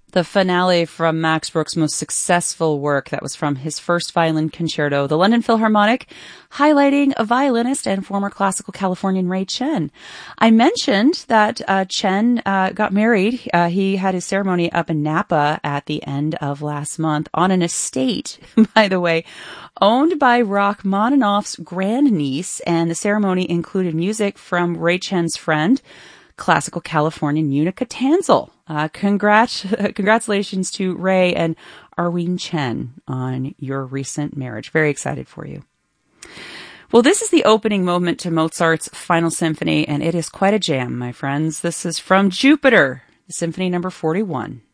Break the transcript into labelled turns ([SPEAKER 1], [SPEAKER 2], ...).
[SPEAKER 1] The finale from Max Bruch's most successful work. That was from his first violin concerto, the London Philharmonic, highlighting a violinist and former classical Californian Ray Chen. I mentioned that Chen got married. He had his ceremony up in Napa at the end of last month on an estate, by the way, owned by Rachmaninoff's grandniece, and the ceremony included music from Ray Chen's friend, classical Californian Unica Tanzel. Congratulations to Ray and Arween Chen on your recent marriage. Very excited for you. Well, this is the opening movement to Mozart's Final Symphony, and it is quite a jam, my friends. This is from Jupiter, Symphony number 41.